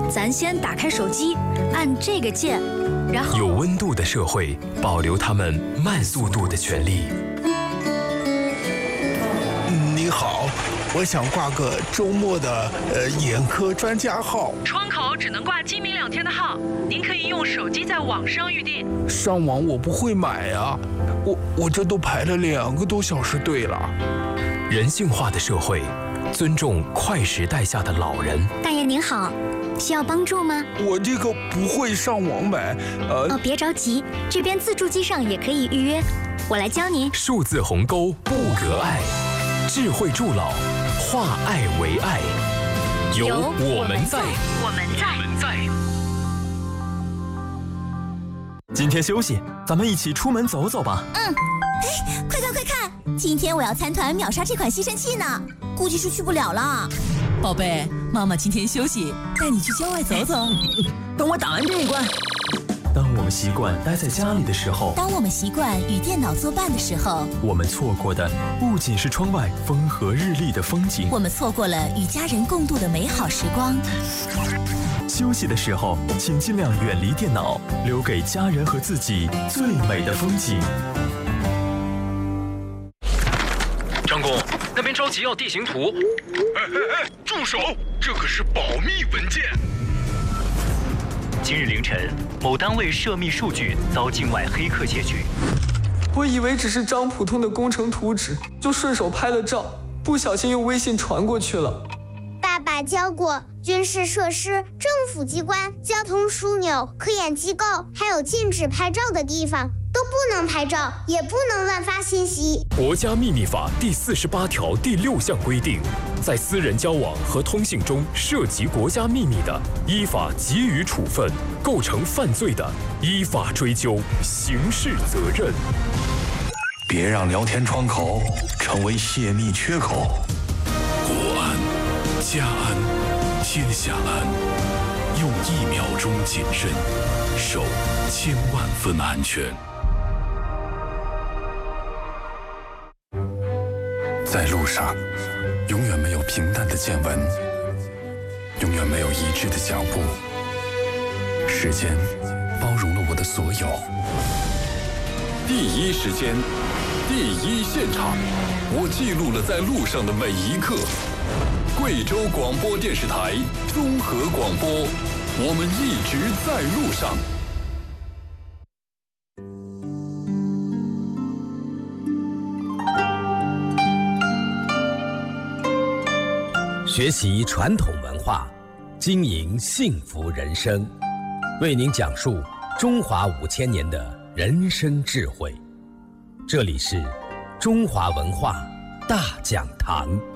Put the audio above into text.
咱先打开手机，按这个键，然后有温度的社会，保留他们慢速度的权利。 你好，我想挂个周末的眼科专家号。 窗口只能挂今明2天的号，您可以用手机在网上预订。 上网我不会买啊，我这都排了2个多小时队了。 人性化的社会，尊重快时代下的老人。 大爷您好，需要帮助吗？ 我这个不会上网买， 别着急，这边自助机上也可以预约，我来教您。 数字鸿沟不隔爱，智慧助老，化爱为爱，有我们在。 今天休息，咱们一起出门走走吧。 快看！今天我要参团秒杀这款吸尘器呢，估计是去不了了。 宝贝，妈妈今天休息，带你去郊外走走。 等我打完这一关。 当我们习惯待在家里的时候， 当我们习惯与电脑作伴的时候， 我们错过的不仅是窗外风和日丽的风景， 我们错过了与家人共度的美好时光。 休息的时候，请尽量远离电脑，留给家人和自己最美的风景。 张工，那边着急要地形图。 住手！这可是保密文件。 今日凌晨，某单位涉密数据遭境外黑客窃取。 我以为只是张普通的工程图纸，就顺手拍了照，不小心用微信传过去了。 爸爸教过，军事设施、政府机关、交通枢纽、科研机构，还有禁止拍照的地方都不能拍照，也不能乱发信息。 国家秘密法第48条第6项规定，在私人交往和通信中涉及国家秘密的，依法给予处分；构成犯罪的，依法追究刑事责任。 别让聊天窗口成为泄密缺口。 国安、家安、天下安，用1秒钟谨慎，守1000万分安全。在路上，永远没有平淡的见闻，永远没有一致的脚步。时间包容了我的所有。第一时间，第一现场，我记录了在路上的每一刻。贵州广播电视台综合广播，我们一直在路上。 学习传统文化，经营幸福人生，为您讲述中华5000年的人生智慧。这里是中华文化大讲堂。